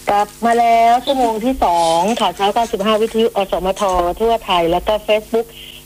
กลับมาแล้วชั่วโมงที่2ข่าวเช้า95วิทยุอสมททั่วไทยแล้วก็ Facebook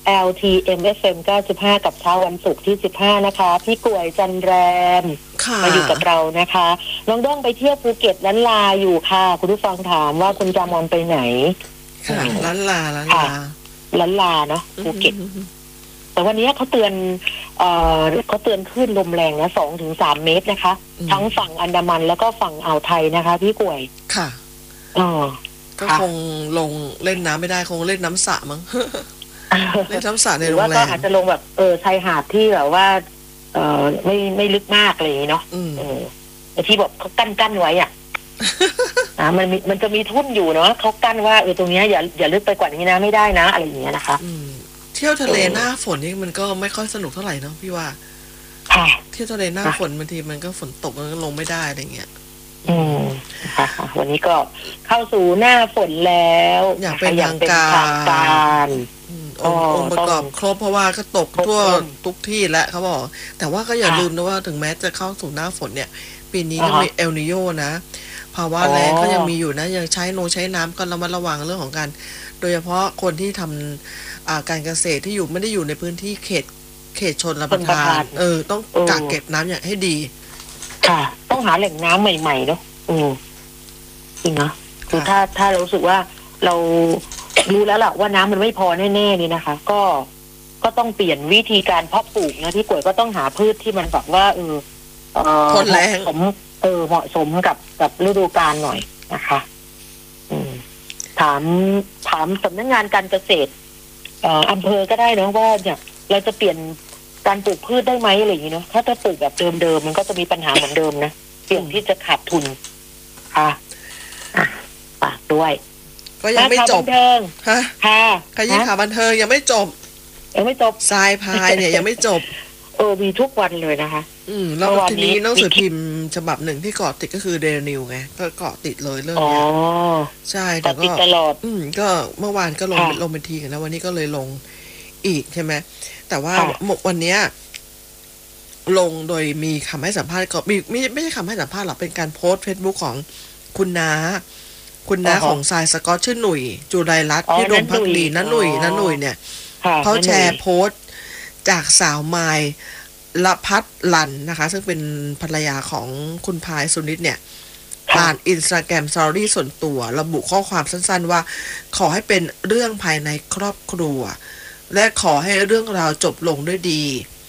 LTMFM 95กับเช้าวันศุกร์ที่15นะคะพี่กวยจันแรมมาอยู่กับเรานะคะน้องด้องไปเที่ยวภูเก็ตล้านลาอยู่ค่ะคุณผู้ฟังถามว่าคุณจามอนไปไหนค่ะล้านลาล้านลาเนาะภูเก็ตแต่วันนี้เขาเตือนคลื่นลมแรงนะ 2-3 เมตรนะคะทั้งฝั่งอันดามันแล้วก็ฝั่งอ่าวไทยนะคะพี่กวยค่ะก็คงลงเล่นน้ำไม่ได้คงเล่นน้ำสระมั้งเล่นน้ำสระในโรงแรมหรือว่าก็อาจจะลงแบบชายหาดที่แบบว่าไม่ลึกมากอะไรอย่างนี้เนาะที่แบบเขากั้นไว้อ่ะมันจะมีทุ่นอยู่เนาะเขากั้นว่าตรงนี้อย่าลึกไปกว่านี้นะไม่ได้นะอะไรอย่างเงี้ยนะคะเที่ยวทะเลหน้าฝนนี่มันก็ไม่ค่อยสนุกเท่าไหร่เนาะพี่ว่าเที่ยวทะเลหน้าฝนบางทีมันก็ฝนตกมันก็ลงไม่ได้อะไรเงี้ยค่ะวันนี้ก็เข้าสู่หน้าฝนแล้วอย่างเป็นทางการองค์ประกอบครบเพราะว่าก็ตกทั่วทุกที่แล้วเขาบอกแต่ว่าก็อย่าลืมนะว่าถึงแม้จะเข้าสู่หน้าฝนเนี่ยปีนี้ก็มีเอลนิโญนะภาวะแล้งก็ยังมีอยู่นะยังใช้น้ำก็ระมัดระวังเรื่องของการโดยเฉพาะคนที่ทำการเกษตรที่ไม่ได้อยู่ในพื้นที่เขตชนประทานต้องกักเก็บน้ำอย่างให้ดีค่ะต้องหาแหล่งน้ำใหม่ๆเนาะจริงนะคือถ้าเรารู้สึกว่าเรารู้แล้วล่ะว่าน้ำมันไม่พอแน่ๆนี่นะคะก็ต้องเปลี่ยนวิธีการเพาะปลูกนะที่ป่วยก็ต้องหาพืชที่มันแบบว่าทนแรงเหมาะสมกับฤดูกาลหน่อยนะคะถามสำนักงานการเกษตรอำเภอก็ได้นะว่าเนี่ยเราจะเปลี่ยนการปลูกพืชได้ไหมอะไรอย่างนี้เนาะถ้าปลูกแบบเดิมมันก็จะมีปัญหาเหมือนเดิมนะเสี่ยงที่จะขาดทุนค่ะฝากด้วยก็ยังไม่จบค่ะขยี้ข่าวบันเทิงยังไม่จบทรายพายเนี่ยยังไม่จบมีทุกวันเลยนะคะแล้วทีนี้หนังสือพิมพ์ฉบับหนึ่งที่เกาะติดก็คือเดลินิวไงก็เกาะติดเลยเรื่องนี้ใช่แต่ก็ตลอดก็เมื่อวานก็ลงเป็นทีกันแล้ววันนี้ก็เลยลงอีกใช่ไหมแต่ว่าวันนี้ลงโดยมีคำให้สัมภาษณ์ก็ไม่ใช่คำให้สัมภาษณ์หรอกเป็นการโพสต์ Facebook ของคุณน้าของทรายสกอตชื่อหนุ่ยจุไรรัตน์ที่โดมพักดีน้าหนุ่ยเนี่ยเขาแชร์โพสต์จากสาวไมล์ละพัฒลันนะคะซึ่งเป็นภรรยาของคุณพายสุนิตเนี่ยผ่าน Instagram Story ส่วนตัวระบุข้อความสั้นๆว่าขอให้เป็นเรื่องภายในครอบครัวและขอให้เรื่องราวจบลงด้วยดี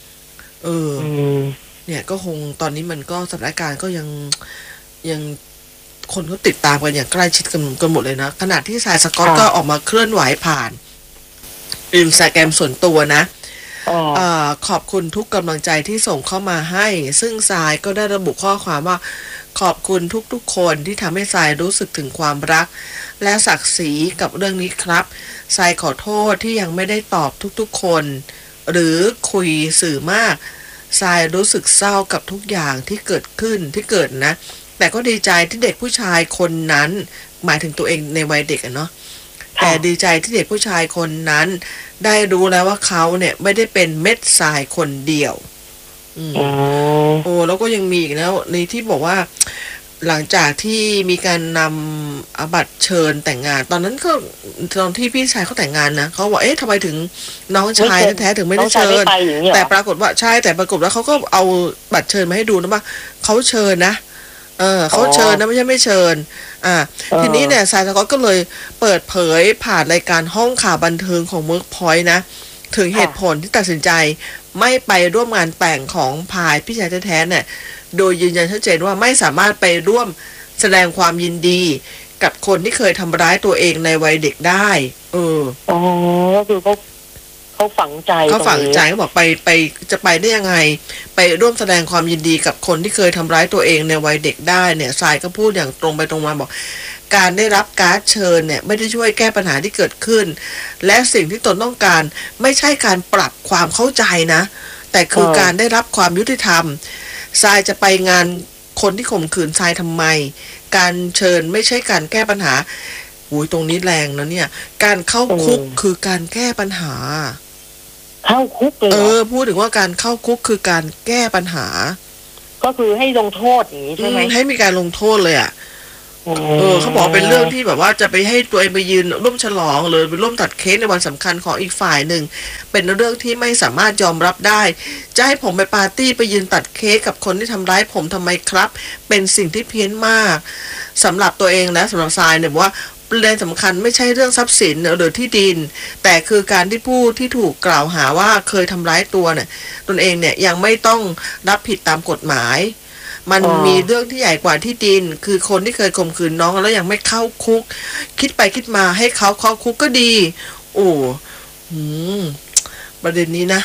เนี่ยก็คงตอนนี้มันก็สถานการณ์ก็ยังคนก็ติดตามกันอย่างใกล้ชิดกันหมดเลยนะขณะที่สายสกอตก็ออกมาเคลื่อนไหวผ่าน Instagram ส่วนตัวนะขอบคุณทุกกำลังใจที่ส่งเข้ามาให้ซึ่งทรายก็ได้ระบุข้อความว่าขอบคุณทุกๆคนที่ทำให้ทรายรู้สึกถึงความรักและศักดิ์ศรีกับเรื่องนี้ครับทรายขอโทษที่ยังไม่ได้ตอบทุกๆคนหรือคุยสื่อมากทรายรู้สึกเศร้ากับทุกอย่างที่เกิดขึ้นที่เกิดนะแต่ก็ดีใจที่เด็กผู้ชายคนนั้นหมายถึงตัวเองในวัยเด็กเนาะแต่ดีใจที่เด็กผู้ชายคนนั้นได้รู้แล้วว่าเขาเนี่ยไม่ได้เป็นเม็ดทรายคนเดียวแล้วก็ยังมีอีกแล้วในที่บอกว่าหลังจากที่มีการนำบัตรเชิญแต่งงานตอนนั้นก็ตอนที่พี่ชายเขาแต่งงานนะเขาบอกทำไมถึงน้องชายแท้ๆถึงไม่ได้เชิญแต่ปรากฏว่าใช่แต่ปรากฏว่าเขาก็เอาบัตรเชิญมาให้ดูนะว่าเขาเชิญนะเขาเชิญนะไม่ใช่ไม่เชิญทีนี้เนี่ยสายสกอตก็เลยเปิดเผยผ่านรายการห้องข่าวบันเทิงของเวิร์กพอยต์นะถึงเหตุผลที่ตัดสินใจไม่ไปร่วมงานแต่งของพายพี่ชายแท้ๆเนี่ยโดยยืนยันชัดเจนว่าไม่สามารถไปร่วมแสดงความยินดีกับคนที่เคยทำร้ายตัวเองในวัยเด็กได้คือเขาฝังใจเขาบอกไปจะไปได้ยังไงไปร่วมแสดงความยินดีกับคนที่เคยทำร้ายตัวเองในวัยเด็กได้เนี่ยทรายก็พูดอย่างตรงไปตรงมาบอกการได้รับการ์ดเชิญเนี่ยไม่ได้ช่วยแก้ปัญหาที่เกิดขึ้นและสิ่งที่ตนต้องการไม่ใช่การปรับความเข้าใจนะแต่คือการได้รับความยุติธรรมทรายจะไปงานคนที่ข่มขืนทรายทำไมการเชิญไม่ใช่การแก้ปัญหาตรงนี้แรงนะเนี่ยการเข้าคุกคือการแก้ปัญหาเข้าคุกเลยพูดถึงว่าการเข้าคุกคือการแก้ปัญหาก็คือให้ลงโทษอย่างนี้ใช่ไหมให้มีการลงโทษเลยเขาบอกเป็นเรื่องที่แบบว่าจะไปให้ตัวเองไปยืนร่วมฉลองหรือไปร่วมตัดเค้กในวันสำคัญของอีกฝ่ายหนึ่งเป็นเรื่องที่ไม่สามารถยอมรับได้จะให้ผมไปปาร์ตี้ไปยืนตัดเค้กกับคนที่ทำร้ายผมทำไมครับเป็นสิ่งที่เพี้ยนมากสำหรับตัวเองและสำหรับทรายเนี่ยว่าประเด็นสำคัญไม่ใช่เรื่องทรัพย์สินหรือที่ดินแต่คือการที่ผู้ที่ถูกกล่าวหาว่าเคยทำร้ายตัวเนี่ยตนเองเนี่ยยังไม่ต้องรับผิดตามกฎหมายมันมีเรื่องที่ใหญ่กว่าที่ดินคือคนที่เคยข่มขืนน้องแล้วยังไม่เข้าคุกคิดไปคิดมาให้เขาเข้าคุกก็ดีโอ้ประเด็นนี้นะ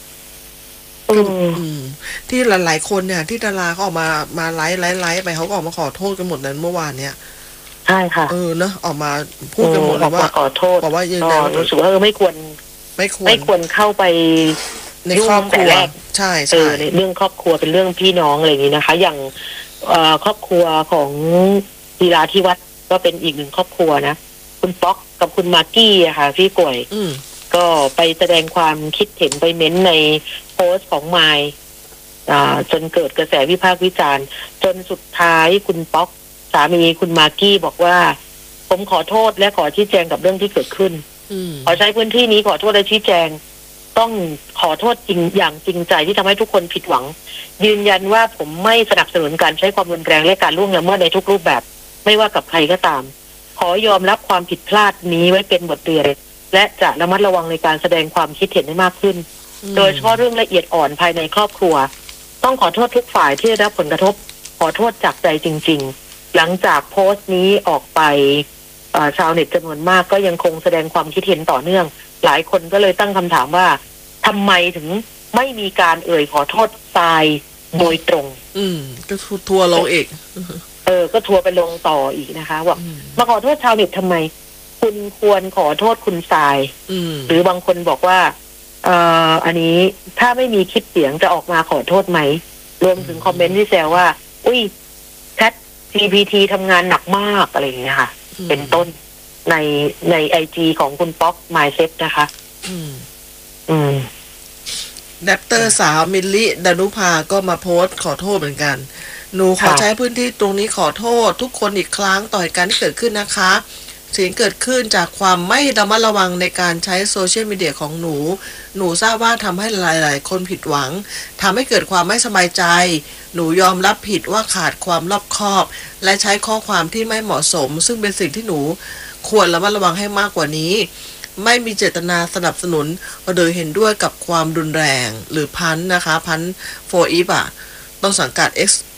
ที่หลายๆคนเนี่ยที่ดาราเขาออกมาไลฟ์ไปเขาก็ออกมาขอโทษกันหมดนั้นเมื่อวานเนี่ยใช่ค่ะเนอะออกมาพูดกันหมดเลยว่าขอโทษบอกว่ายืนยันรู้สึกว่าไม่ควรเข้าไปในครอบครัวใช่ในเรื่องครอบครัวเป็นเรื่องพี่น้องอะไรอย่างนี้นะคะอย่างครอบครัวของธีราธิวัฒน์ก็เป็นอีกหนึ่งครอบครัวนะคุณป๊อกกับคุณมากกี้อะค่ะพี่ก่วยก็ไปแสดงความคิดเห็นไปเม้นในโพสต์ของมายจนเกิดกระแสวิพากษ์วิจารณ์จนสุดท้ายคุณป๊อกสามีคุณมากกี้บอกว่าผมขอโทษและขอชี้แจงกับเรื่องที่เกิดขึ้นขอใช้พื้นที่นี้ขอโทษและชี้แจงต้องขอโทษจริงอย่างจริงใจที่ทำให้ทุกคนผิดหวังยืนยันว่าผมไม่สนับสนุนการใช้ความรุนแรงและการล่วงละเมิดในทุกรูปแบบไม่ว่ากับใครก็ตามขอยอมรับความผิดพลาดนี้ไว้เป็นบทเรียนและจะระมัดระวังในการแสดงความคิดเห็นให้มากขึ้นโดยเฉพาะเรื่องละเอียดอ่อนภายในครอบครัวต้องขอโทษทุกฝ่ายที่ได้รับผลกระทบขอโทษจากใจจริงๆหลังจากโพสต์นี้ออกไปชาวเน็ตจำนวนมากก็ยังคงแสดงความคิดเห็นต่อเนื่องหลายคนก็เลยตั้งคำถามว่าทำไมถึงไม่มีการขอโทษทรายโดยตรงก็ทัวร์ลงอีกก็ทัวร์ไปลงต่ออีกนะคะว่ามาขอโทษชาวเน็ตทำไมคุณควรขอโทษคุณทรายหรือบางคนบอกว่าอันนี้ถ้าไม่มีคลิปเสียงจะออกมาขอโทษไหมรวมถึงคอมเมนต์ที่แซวว่าอุ้ยแชท GPT ทำงานหนักมากอะไรอย่างเงี้ยค่ะเป็นต้นในIG ของคุณป๊อกมายเซ็ตนะคะแรปเตอร์สาวมิลลิดานุภาก็มาโพสต์ขอโทษเหมือนกันหนูขอใช้พื้นที่ตรงนี้ขอโทษทุกคนอีกครั้งต่อเหตุการณ์ที่เกิดขึ้นนะคะสิ่งเกิดขึ้นจากความไม่ระมัดระวังในการใช้โซเชียลมีเดียของหนูทราบว่าทำให้หลายๆคนผิดหวังทำให้เกิดความไม่สบายใจหนูยอมรับผิดว่าขาดความรอบคอบและใช้ข้อความที่ไม่เหมาะสมซึ่งเป็นสิ่งที่หนูควรระมัดระวังให้มากกว่านี้ไม่มีเจตนาสนับสนุนโดยเห็นด้วยกับความรุนแรงหรือพันนะคะพันโฟอีฟต้องสังกัด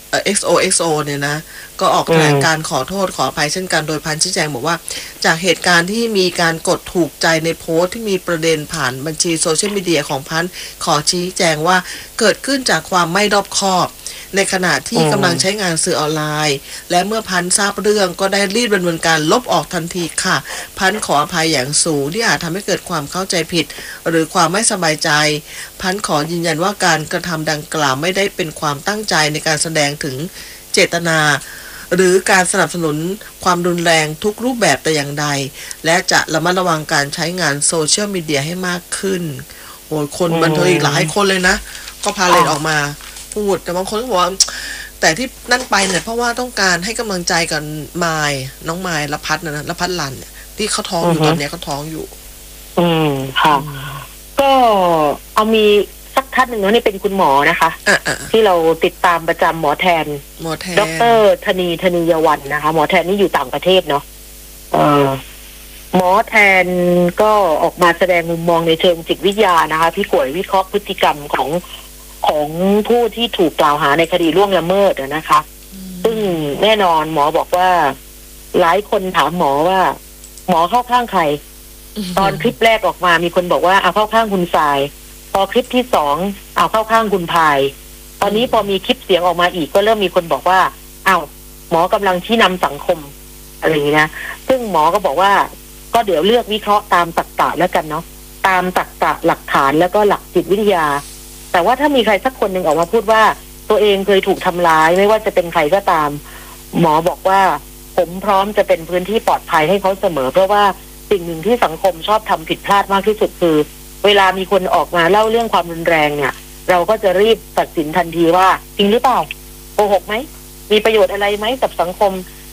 XOXO เนี่ยนะก็ออกแถลงการขอโทษขออภัยเช่นกันโดยพันชี้แจงบอกว่าจากเหตุการณ์ที่มีการกดถูกใจในโพสต์ที่มีประเด็นผ่านบัญชีโซเชียลมีเดียของพันขอชี้แจงว่าเกิดขึ้นจากความไม่รอบคอบในขณะที่กำลังใช้งานสื่อออนไลน์และเมื่อพันทราบเรื่องก็ได้รีบดำเนินการลบออกทันทีค่ะพันขออภัยอย่างสูงที่อาจทำให้เกิดความเข้าใจผิดหรือความไม่สบายใจพันขอยืนยันว่าการกระทำดังกล่าวไม่ได้เป็นความตั้งใจในการแสดงถึงเจตนาหรือการสนับสนุนความรุนแรงทุกรูปแบบแต่อย่างใดและจะระมัดระวังการใช้งานโซเชียลมีเดียให้มากขึ้นโอ้ยคนบันเทิงอีกหลายคนเลยนะก็พาเลทออกมาพูดแต่บางคนก็บอกว่าแต่ที่นั่นไปเนี่ยเพราะว่าต้องการให้กำลังใจกับน้องมายละพัฒน์นะละพัฒน์ลันเนี่ยที่เขาท้องอยู่ตอนนี้เขาท้องอยู่ค่ะก็เอามีสักท่านหนึ่งนี่เป็นคุณหมอนะคะที่เราติดตามประจำหมอแทนดร.ธนียวันนะคะหมอแทนนี่อยู่ต่างประเทศเนาะหมอแทนก็ออกมาแสดงมุมมองในเชิงจิตวิทยานะคะพี่ก่วยวิเคราะห์พฤติกรรมของผู้ที่ถูกกล่าวหาในคดีล่วงละเมิดนะคะซึ่งแน่นอนหมอบอกว่าหลายคนถามหมอว่าหมอเข้าข้างใครตอนคลิปแรกออกมามีคนบอกว่าเอาเข้าข้างคุณทรายพอคลิปที่2เอาเข้าข้างคุณพายตอนนี้พอมีคลิปเสียงออกมาอีกก็เริ่มมีคนบอกว่าอ้าวหมอกำลังชี้นำสังคมอะไรอย่างนี้นะซึ่งหมอก็บอกว่าก็เดี๋ยวเลือกวิเคราะห์ตามตรรกะแล้วกันเนาะตามตรรกะหลักฐานแล้วก็หลักจิตวิทยาแต่ว่าถ้ามีใครสักคนหนึ่งออกมาพูดว่าตัวเองเคยถูกทำร้ายไม่ว่าจะเป็นใครก็ตามหมอบอกว่าผมพร้อมจะเป็นพื้นที่ปลอดภัยให้เขาเสมอเพราะว่าสิ่งหนึ่งที่สังคมชอบทำผิดพลาดมากที่สุดคือเวลามีคนออกมาเล่าเรื่องความรุนแรงเนี่ยเราก็จะรีบตัดสินทันทีว่าจริงหรือเปล่าโกหกไหมมีประโยชน์อะไรไหมกับสังคมท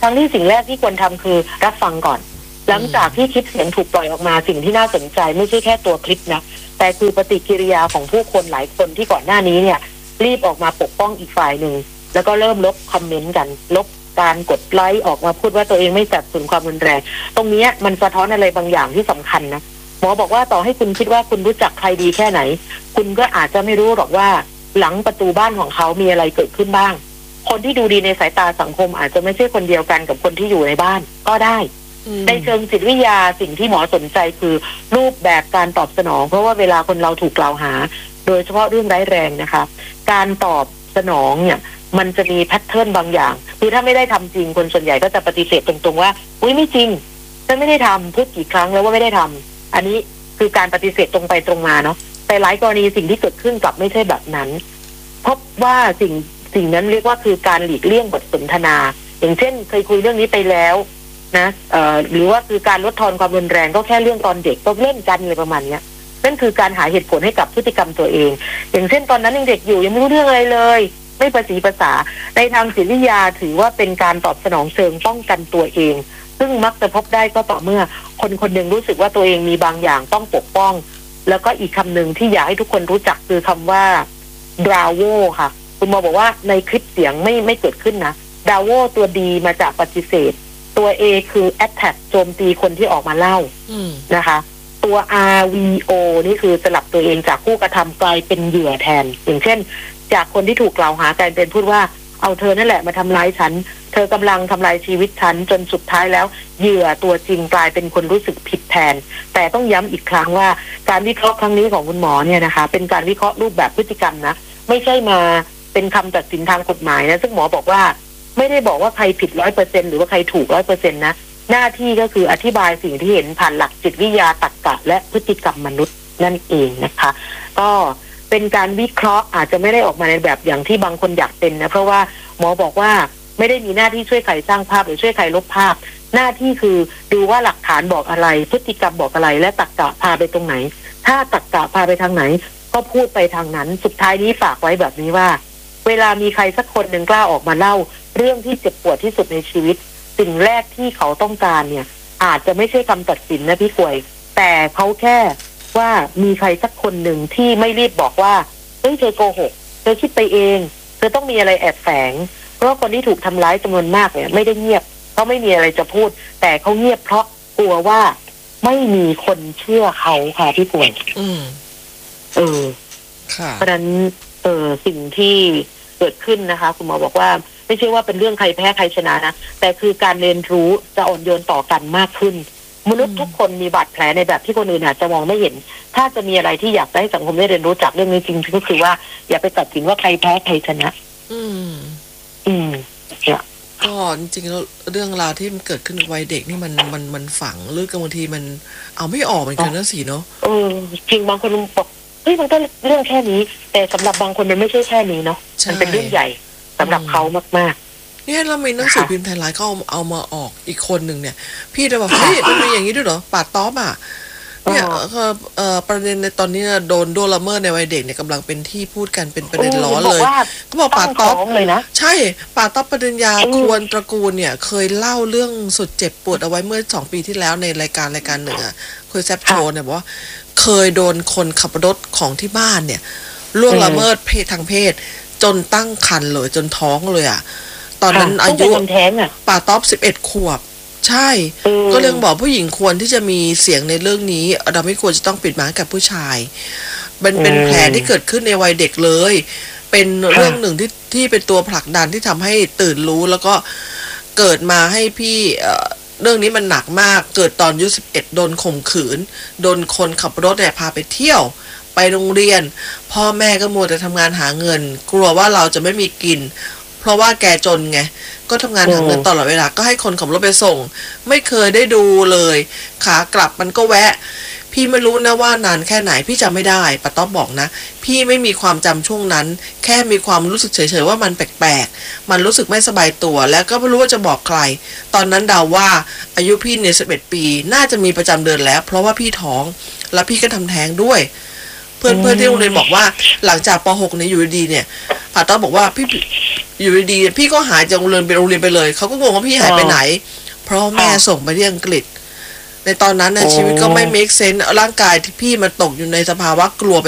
ทั้งที่สิ่งแรกที่ควรทำคือรับฟังก่อนหลังจากที่คลิปเสียงถูกปล่อยออกมาสิ่งที่น่าสนใจไม่ใช่แค่ตัวคลิปนะแต่คือปฏิกิริยาของผู้คนหลายคนที่ก่อนหน้านี้เนี่ยรีบออกมาปกป้องอีกฝ่ายหนึ่งแล้วก็เริ่มลบคอมเมนต์กันลบการกดไลค์ออกมาพูดว่าตัวเองไม่สนับสนุนความรุนแรงตรงนี้มันสะท้อนอะไรบางอย่างที่สำคัญนะหมอบอกว่าต่อให้คุณคิดว่าคุณรู้จักใครดีแค่ไหนคุณก็อาจจะไม่รู้หรอกว่าหลังประตูบ้านของเขามีอะไรเกิดขึ้นบ้างคนที่ดูดีในสายตาสังคมอาจจะไม่ใช่คนเดียวกันกับคนที่อยู่ในบ้านก็ได้ในเชิงจิตวิทยาสิ่งที่หมอสนใจคือรูปแบบการตอบสนองเพราะว่าเวลาคนเราถูกกล่าวหาโดยเฉพาะเรื่องร้ายแรงนะคะการตอบสนองเนี่ยมันจะมีแพทเทิร์นบางอย่างคือถ้าไม่ได้ทำจริงคนส่วนใหญ่ก็จะปฏิเสธตรงๆว่าอุ้ยไม่จริงฉันไม่ได้ทำพูดกี่ครั้งแล้วว่าไม่ได้ทำอันนี้คือการปฏิเสธตรงไปตรงมาเนาะแต่หลายกรณีสิ่งที่เกิดขึ้นกลับไม่ใช่แบบนั้นพบว่าสิ่งนั้นเรียกว่าคือการหลีกเลี่ยงบทสนทนาอย่างเช่นเคยคุยเรื่องนี้ไปแล้วนะหรือว่าคือการลดทอนความรุนแรงก็แค่เรื่องตอนเด็กก็เล่นกันอะไรประมาณเนี้ยนั่นคือการหาเหตุผลให้กับพฤติกรรมตัวเองอย่างเช่นตอนนั้นยังเด็กอยู่ยังไม่รู้เรื่องอะไรเลยไม่ประสีภาษาในทางจิตวิทยาถือว่าเป็นการตอบสนองเชิงป้องกันตัวเองซึ่งมักจะพบได้ก็ต่อเมื่อคนคนหนึ่งรู้สึกว่าตัวเองมีบางอย่างต้องปกป้องแล้วก็อีกคำหนึ่งที่อยากให้ทุกคนรู้จักคือคำว่า bravo ค่ะคุณหมอบอกว่าในคลิปเสียงไม่เกิดขึ้นนะ bravo ตัวดีมาจากปฏิเสธตัว A คือ attack โจมตีคนที่ออกมาเล่านะคะตัว RVO นี่คือสลับตัวเองจากผู้กระทำกลายเป็นเหยื่อแทนอย่างเช่นจากคนที่ถูกกล่าวหากลายเป็นพูดว่าเอาเธอนั่นแหละมาทำร้ายฉันเธอกำลังทำลายชีวิตฉันจนสุดท้ายแล้วเหยื่อตัวจริงกลายเป็นคนรู้สึกผิดแทนแต่ต้องย้ำอีกครั้งว่าการวิเคราะห์ครั้งนี้ของคุณหมอเนี่ยนะคะเป็นการวิเคราะห์รูปแบบพฤติกรรมนะไม่ใช่มาเป็นคำตัดสินทางกฎหมายนะซึ่งหมอบอกว่าไม่ได้บอกว่าใครผิด 100% หรือว่าใครถูก 100% นะหน้าที่ก็คืออธิบายสิ่งที่เห็นผ่านหลักจิตวิทยาตรรกะและพฤติกรรมมนุษย์นั่นเองนะคะก็เป็นการวิเคราะห์อาจจะไม่ได้ออกมาในแบบอย่างที่บางคนอยากเป็นนะเพราะว่าหมอบอกว่าไม่ได้มีหน้าที่ช่วยใครสร้างภาพหรือช่วยใครลบภาพหน้าที่คือดูว่าหลักฐานบอกอะไรพฤติกรรมบอกอะไรและตรรกะพาไปตรงไหนถ้าตรรกะพาไปทางไหนก็พูดไปทางนั้นสุดท้ายนี้ฝากไว้แบบนี้ว่าเวลามีใครสักคนหนึ่งกล้าออกมาเล่าเรื่องที่เจ็บปวดที่สุดในชีวิตสิ่งแรกที่เขาต้องการเนี่ยอาจจะไม่ใช่คำตัดสินนะพี่ป่วยแต่เขาแค่ว่ามีใครสักคนหนึ่งที่ไม่รีบบอกว่าเฮ้ยเธอโกหกเธอคิดไปเองเธอต้องมีอะไรแอบแฝงเพราะคนที่ถูกทำร้ายจำนวนมากเนี่ยไม่ได้เงียบเขาไม่มีอะไรจะพูดแต่เขาเงียบเพราะกลัวว่าไม่มีคนเชื่อเขาค่ะพี่ป่วยค่ะเพราะฉะนั้นสิ่งที่เกิดขึ้นนะคะคุณหมอบอกว่าไม่ใช่ว่าเป็นเรื่องใครแพ้ใครชนะนะแต่คือการเรียนรู้จะอ่อนโยนต่อกันมากขึ้นมนุษย์ทุกคนมีบาดแผลในแบบที่คนอื่นอาจจะมองไม่เห็นถ้าจะมีอะไรที่อยากให้สังคมได้เรียนรู้จากเรื่องนี้จริงก็คือว่าอย่าไปตัดสินว่าใครแพ้ใครชนะเนี่ยก็จริงๆแล้วเรื่องราวที่มันเกิดขึ้นในวัยเด็กนี่มันฝังลึกบางทีมันเอาไม่ออกเหมือนกันนะสิเนาะจริงบางคนบอกเฮ้ยมันก็เรื่องแค่นี้แต่สำหรับบางคนมันไม่ใช่แค่นี้เนาะมันเป็นเรื่องใหญ่สำหรับเขามากๆเนี่ยเรามีหนังสือพิมพ์ไทยรัฐก็เอามาออกอีกคนหนึ่งเนี่ยพี่จะบอกเฮ้ยมันมีอย่างนี้ด้วยเหรอป่าต๊อบอ่ะเนี่ยประเด็นในตอนนี้โดนละเมิดในวัยเด็กเนี่ยกำลังเป็นที่พูดกันเป็นประเด็นร้อนเลยเขาบอกป่าต๊อบเลยนะใช่ป่าต๊อบปริญญาควรตระกูลเนี่ยเคยเล่าเรื่องสุดเจ็บปวดเอาไว้เมื่อ2 ปีที่แล้วในรายการหนึ่งอ่ะคุยแซบโชว์เนี่ยบอกว่าเคยโดนคนขับรถของที่บ้านเนี่ยล่วงละเมิดทางเพศจนตั้งครรภ์เลยจนท้องเลยอ่ะตอนนั้นอายุป่าต๊อบ11 ขวบใช่ก็เรื่องบอกผู้หญิงควรที่จะมีเสียงในเรื่องนี้เราไม่ควรจะต้องปิดบังกับผู้ชายเป็นแผลที่เกิดขึ้นในวัยเด็กเลยเป็นเรื่องหนึ่งที่เป็นตัวผลักดันที่ทำให้ตื่นรู้แล้วก็เกิดมาให้พี่เรื่องนี้มันหนักมากเกิดตอนอายุ11โดนข่มขืนโดนคนขับรถเนี่ยพาไปเที่ยวไปโรงเรียนพ่อแม่ก็มัวแต่ทำงานหาเงินกลัวว่าเราจะไม่มีกินเพราะว่าแกจนไงก็ทำงานหาเงินตลอดเวลาก็ให้คนขับรถไปส่งไม่เคยได้ดูเลยขากลับมันก็แวะพี่ไม่รู้นะว่านานแค่ไหนพี่จำไม่ได้ป้าต๊อบบอกนะพี่ไม่มีความจำช่วงนั้นแค่มีความรู้สึกเฉยๆว่ามันแปลกๆมันรู้สึกไม่สบายตัวแล้วก็ไม่รู้ว่าจะบอกใครตอนนั้นเดาว่าอายุพี่เนี่ย11 ปีน่าจะมีประจำเดือนแล้วเพราะว่าพี่ท้องแล้วพี่ก็ทำแท้งด้วยเพื่อนที่โรงเรียนบอกว่าหลังจากป .6 เนี่ยอยู่ดีเนี่ยผ่าต้อบอกว่าพี่อยู่ดีๆพี่ก็หายจากโรงเรียนไปเลยเขาก็งงว่าพี่หายไปไหน เพราะแม่ส่งไปที่อังกฤษในตอนนั้นนะชีวิตก็ไม่ make sense ร่างกายที่พี่มันตกอยู่ในสภาวะกลัว